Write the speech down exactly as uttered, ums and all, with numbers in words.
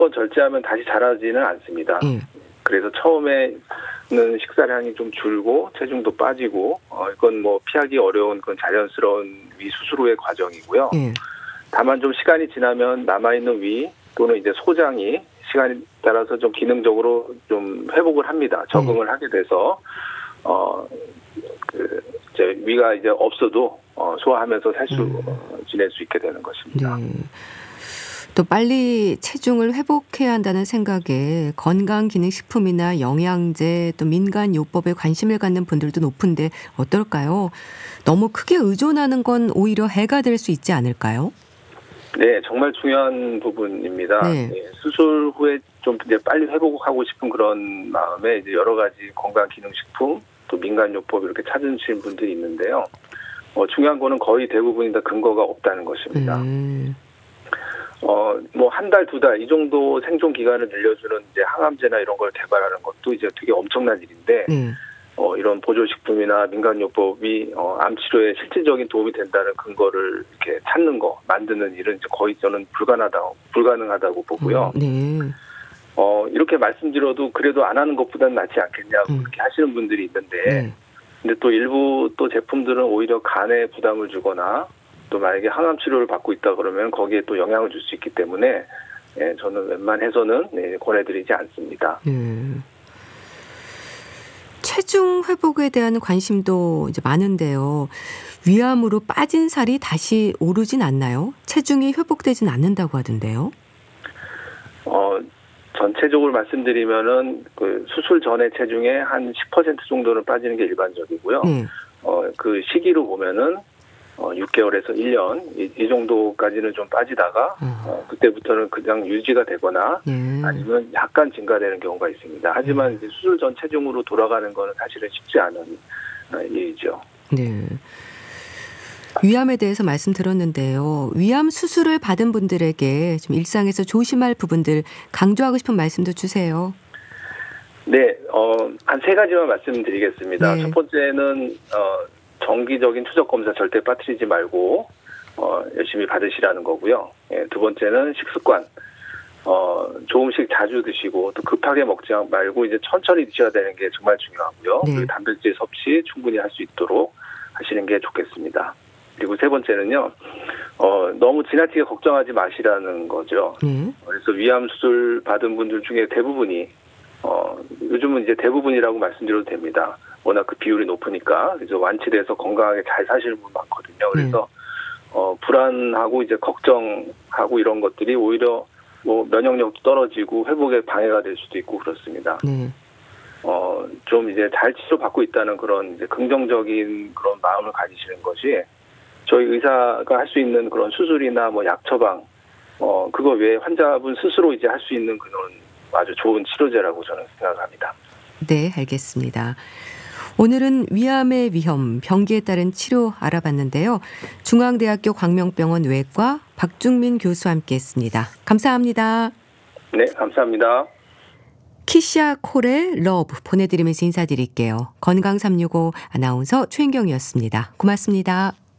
번 절제하면 다시 자라지는 않습니다. 예. 그래서 처음에는 식사량이 좀 줄고 체중도 빠지고 어, 이건 뭐 피하기 어려운 그런 자연스러운 위 수술 후의 과정이고요. 예. 다만 좀 시간이 지나면 남아있는 위 또는 이제 소장이 시간에 따라서 좀 기능적으로 좀 회복을 합니다. 적응을 네. 하게 돼서 어, 그 이제 위가 이제 없어도 어, 소화하면서 살 수 음. 어, 지낼 수 있게 되는 것입니다. 네. 또 빨리 체중을 회복해야 한다는 생각에 건강기능식품이나 영양제 또 민간요법에 관심을 갖는 분들도 높은데 어떨까요? 너무 크게 의존하는 건 오히려 해가 될 수 있지 않을까요? 네, 정말 중요한 부분입니다. 네. 네, 수술 후에 좀 이제 빨리 회복하고 싶은 그런 마음에 이제 여러 가지 건강기능식품 또 민간요법 이렇게 찾으시는 분들이 있는데요. 어, 중요한 거는 거의 대부분이 다 근거가 없다는 것입니다. 음. 어, 뭐 한 달, 두 달 이 정도 생존 기간을 늘려주는 이제 항암제나 이런 걸 개발하는 것도 이제 되게 엄청난 일인데, 네. 어, 이런 보조식품이나 민간요법이 어, 암 치료에 실질적인 도움이 된다는 근거를 이렇게 찾는 거, 만드는 일은 이제 거의 저는 불가능하다, 불가능하다고 보고요. 음, 네. 어, 이렇게 말씀드려도 그래도 안 하는 것보다는 낫지 않겠냐고 음. 그렇게 하시는 분들이 있는데, 네. 근데 또 일부 또 제품들은 오히려 간에 부담을 주거나 또 만약에 항암 치료를 받고 있다 그러면 거기에 또 영향을 줄 수 있기 때문에 예, 저는 웬만해서는 네, 권해드리지 않습니다. 음. 체중 회복에 대한 관심도 이제 많은데요. 위암으로 빠진 살이 다시 오르진 않나요? 체중이 회복되진 않는다고 하던데요. 어, 전체적으로 말씀드리면은 그 수술 전의 체중의 한 십 퍼센트 정도는 빠지는 게 일반적이고요. 네. 어, 그 시기로 보면은 어, 육 개월에서 일 년 이, 이 정도까지는 좀 빠지다가 어, 그때부터는 그냥 유지가 되거나 네. 아니면 약간 증가되는 경우가 있습니다. 하지만 이제 수술 전 체중으로 돌아가는 거는 사실은 쉽지 않은 어, 일이죠. 네. 위암에 대해서 말씀 들었는데요. 위암 수술을 받은 분들에게 좀 일상에서 조심할 부분들 강조하고 싶은 말씀도 주세요. 네, 어, 한 세 가지만 말씀드리겠습니다. 네. 첫 번째는 어, 정기적인 추적 검사 절대 빠뜨리지 말고 어, 열심히 받으시라는 거고요. 예, 두 번째는 식습관. 어, 조금씩 자주 드시고 또 급하게 먹지 말고 이제 천천히 드셔야 되는 게 정말 중요하고요. 네. 그리고 단백질 섭취 충분히 할 수 있도록 하시는 게 좋겠습니다. 그리고 세 번째는요. 어, 너무 지나치게 걱정하지 마시라는 거죠. 네. 그래서 위암 수술 받은 분들 중에 대부분이 어, 요즘은 이제 대부분이라고 말씀드려도 됩니다. 워낙 그 비율이 높으니까 그래서 완치돼서 건강하게 잘 사시는 분 많거든요. 그래서 네. 어, 불안하고 이제 걱정하고 이런 것들이 오히려 뭐 면역력도 떨어지고 회복에 방해가 될 수도 있고 그렇습니다. 네. 어, 좀 이제 잘 치료받고 있다는 그런 이제 긍정적인 그런 마음을 가지시는 것이 저희 의사가 할 수 있는 그런 수술이나 뭐 약 처방 어, 그거 외에 환자분 스스로 이제 할 수 있는 그런 아주 좋은 치료제라고 저는 생각합니다. 네, 알겠습니다. 오늘은 위암의 위험, 병기에 따른 치료 알아봤는데요. 중앙대학교 광명병원 외과 박중민 교수와 함께했습니다. 감사합니다. 네, 감사합니다. 키샤 콜의 러브 보내드리면서 인사드릴게요. 건강 삼육오 아나운서 최인경이었습니다. 고맙습니다.